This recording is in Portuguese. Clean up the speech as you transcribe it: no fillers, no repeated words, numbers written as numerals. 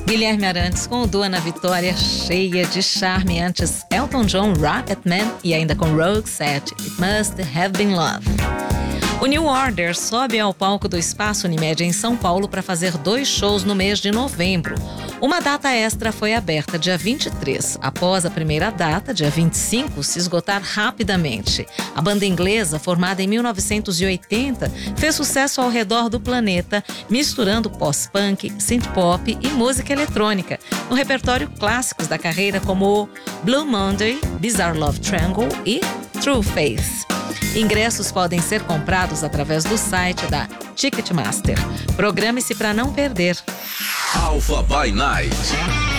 Guilherme Arantes com o Dua na vitória, cheia de charme. Antes, Elton John, Rocketman e ainda com Roxette, It Must Have Been Love. O New Order sobe ao palco do Espaço Unimed em São Paulo para fazer 2 shows no mês de novembro. Uma data extra foi aberta dia 23, após a primeira data, dia 25, se esgotar rapidamente. A banda inglesa, formada em 1980, fez sucesso ao redor do planeta, misturando pós-punk, synth-pop e música eletrônica, no repertório clássicos da carreira como Blue Monday, Bizarre Love Triangle e True Faith. Ingressos podem ser comprados através do site da Ticketmaster. Programe-se para não perder. Alpha by Night.